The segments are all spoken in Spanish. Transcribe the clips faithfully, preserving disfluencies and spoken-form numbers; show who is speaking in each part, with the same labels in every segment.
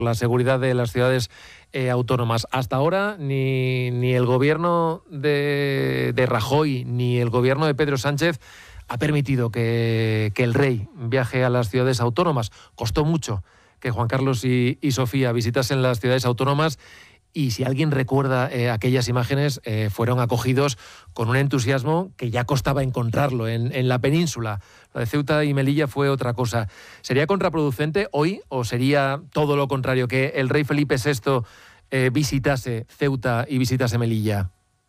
Speaker 1: la seguridad de las ciudades eh, autónomas. Hasta ahora ni, ni el gobierno de, de Rajoy ni el gobierno de Pedro Sánchez ha permitido que, que el rey viaje a las ciudades autónomas. Costó mucho que Juan Carlos y, y Sofía visitasen las ciudades autónomas y si alguien recuerda eh, aquellas imágenes, eh, fueron acogidos con un entusiasmo que ya costaba encontrarlo en, en la península. La de Ceuta y Melilla fue otra cosa. ¿Sería contraproducente hoy o sería todo lo contrario, que el rey Felipe sexto eh, visitase Ceuta y visitase Melilla?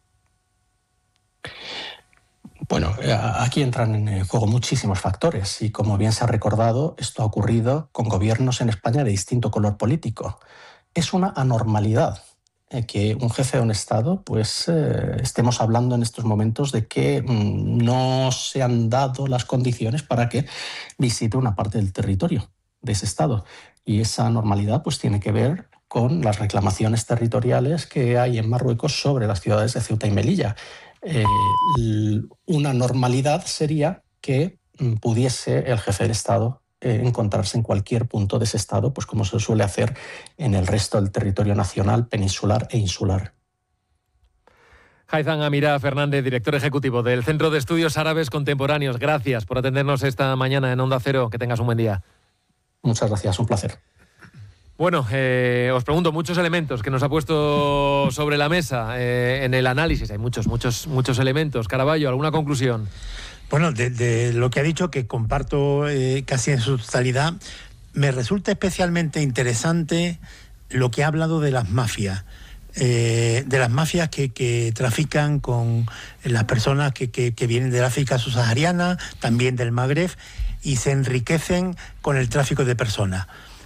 Speaker 2: Bueno, aquí entran en juego muchísimos factores y, como bien se ha recordado, esto ha ocurrido con gobiernos en España de distinto color político. Es una anormalidad que un jefe de un Estado, pues eh, estemos hablando en estos momentos de que mmm, no se han dado las condiciones para que visite una parte del territorio de ese Estado. Y esa anormalidad pues tiene que ver con las reclamaciones territoriales que hay en Marruecos sobre las ciudades de Ceuta y Melilla. Eh, una normalidad sería que mmm, pudiese el jefe del Estado encontrarse en cualquier punto de ese estado, pues como se suele hacer en el resto del territorio nacional, peninsular e insular.
Speaker 1: Haitham Amirah Fernández, director ejecutivo del Centro de Estudios Árabes Contemporáneos. Gracias por atendernos esta mañana en Onda Cero. Que tengas un buen día.
Speaker 2: Muchas gracias, un placer.
Speaker 1: Bueno, eh, os pregunto, muchos elementos que nos ha puesto sobre la mesa eh, en el análisis. Hay muchos, muchos, muchos elementos. Caraballo, ¿alguna conclusión?
Speaker 3: Bueno, de, de lo que ha dicho, que comparto eh, casi en su totalidad, me resulta especialmente interesante lo que ha hablado de las mafias, eh, de las mafias que, que trafican con las personas que, que, que vienen del África subsahariana, también del Magreb, y se enriquecen con el tráfico de personas.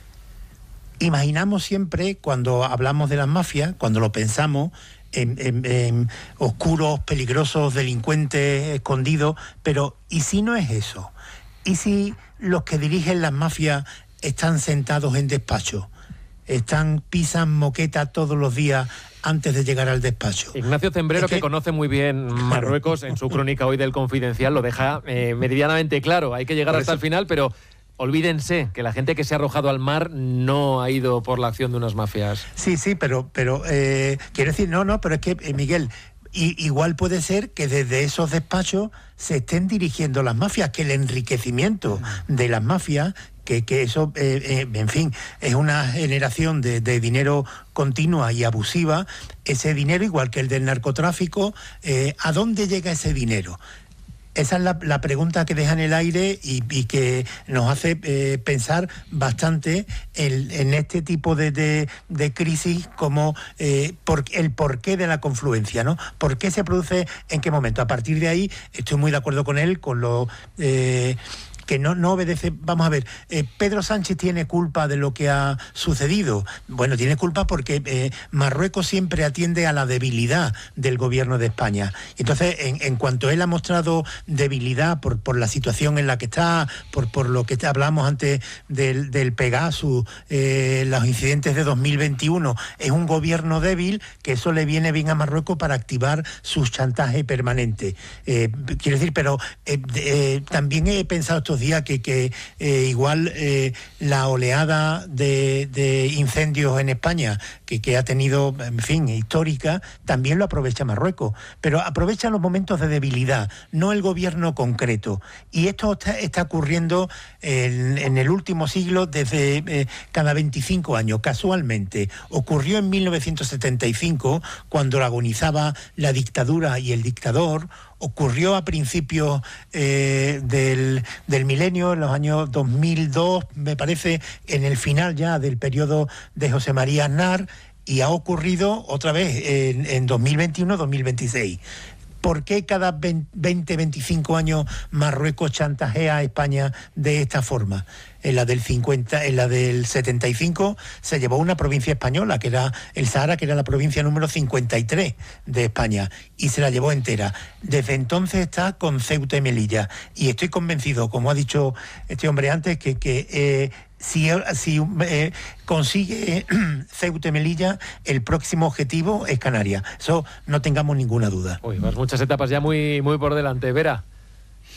Speaker 3: Imaginamos siempre, cuando hablamos de las mafias, cuando lo pensamos, En, en, en oscuros, peligrosos, delincuentes escondidos, pero ¿y si no es eso? ¿Y si los que dirigen las mafias están sentados en despacho? Están, pisan moqueta todos los días antes de llegar al despacho.
Speaker 1: Ignacio Cembrero, es que, que conoce muy bien Marruecos, en su crónica hoy del Confidencial lo deja eh, meridianamente claro. Hay que llegar hasta el final, pero olvídense que la gente que se ha arrojado al mar no ha ido por la acción de unas mafias.
Speaker 3: Sí, sí, pero, pero eh, quiero decir, no, no, pero es que, eh, Miguel, y, igual puede ser que desde esos despachos se estén dirigiendo las mafias, que el enriquecimiento de las mafias, que, que eso, eh, eh, en fin, es una generación de, de dinero continua y abusiva. Ese dinero, igual que el del narcotráfico, eh, ¿a dónde llega ese dinero? Esa es la, la pregunta que deja en el aire y, y que nos hace eh, pensar bastante en, en este tipo de, de, de crisis, como eh, por, el porqué de la confluencia, ¿no? ¿Por qué se produce, en qué momento? A partir de ahí estoy muy de acuerdo con él, con lo eh, que no, no obedece. Vamos a ver, eh, ¿Pedro Sánchez tiene culpa de lo que ha sucedido? Bueno, tiene culpa porque eh, Marruecos siempre atiende a la debilidad del gobierno de España. Entonces, en, en cuanto él ha mostrado debilidad por, por la situación en la que está, por, por lo que hablamos antes del, del Pegasus, eh, los incidentes de dos mil veintiuno, es un gobierno débil, que eso le viene bien a Marruecos para activar su chantaje permanente. Eh, quiero decir, pero eh, eh, también he pensado estos días que, que eh, igual eh, la oleada de, de incendios en España que, que ha tenido, en fin, histórica, también lo aprovecha Marruecos, pero aprovecha los momentos de debilidad, no el gobierno concreto. Y esto está, está ocurriendo en, en el último siglo, desde eh, cada veinticinco años, casualmente. Ocurrió en mil novecientos setenta y cinco, cuando agonizaba la dictadura y el dictador. Ocurrió a principios eh, del, del milenio, en los años dos mil dos, me parece, en el final ya del periodo de José María Aznar, y ha ocurrido otra vez en, en dos mil veintiuno dos mil veintiséis. ¿Por qué cada veinte, veinticinco años Marruecos chantajea a España de esta forma? En la del cincuenta, en la del setenta y cinco se llevó una provincia española, que era el Sahara, que era la provincia número cincuenta y tres de España, y se la llevó entera. Desde entonces está con Ceuta y Melilla, y estoy convencido, como ha dicho este hombre antes, que, que eh, si, si eh, consigue Ceuta y Melilla, el próximo objetivo es Canarias. Eso no tengamos ninguna duda.
Speaker 1: Uy, pues muchas etapas ya muy, muy por delante. Vera.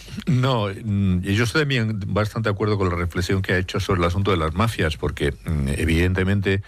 Speaker 4: No, yo estoy también bastante de acuerdo con la reflexión que ha hecho sobre el asunto de las mafias, porque evidentemente